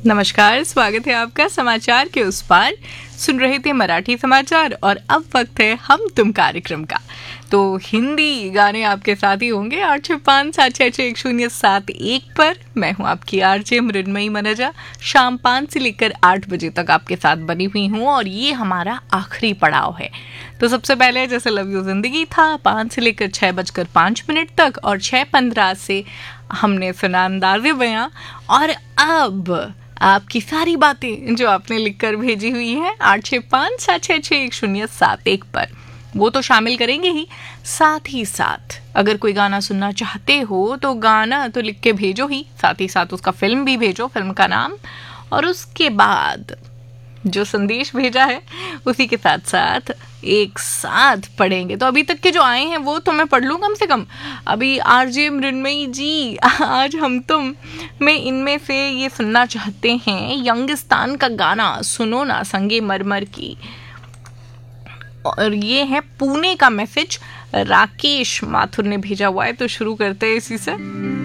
नमस्कार, स्वागत है आपका समाचार के उस पार। सुन रहे थे मराठी समाचार और अब वक्त है हम तुम कार्यक्रम का। तो हिंदी गाने आपके साथ ही होंगे 865-766-1071 पर। मैं हूं आपकी आरजे मृन्मयी मनजा। शाम 5 से लेकर 8 बजे तक आपके साथ बनी हुई हूं और ये हमारा आखिरी पड़ाव है। तो सबसे पहले जैसे लव यू जिंदगी था 5 से लेकर 6:05 तक और 6:15 से हमने सुना अंदाज़े बयां। और अब आपकी सारी बातें जो आपने लिखकर भेजी हुई है 865-766-1071 पर, वो तो शामिल करेंगे ही। साथ ही साथ अगर कोई गाना सुनना चाहते हो तो गाना तो लिख के भेजो ही, साथ ही साथ उसका फिल्म भी भेजो, फिल्म का नाम। और उसके बाद जो संदेश भेजा है उसी के साथ साथ एक साथ पढ़ेंगे। तो अभी तक के जो आए हैं वो तो मैं पढ़ लूँ कम से कम। अभी आरजे मृन्मयी जी, आज हम तुम में इनमें से ये सुनना चाहते हैं यंगिस्तान का गाना सुनो ना संगे मरमर की। और ये है पुणे का मैसेज, राकेश माथुर ने भेजा हुआ है। तो शुरू करते हैं इसी से।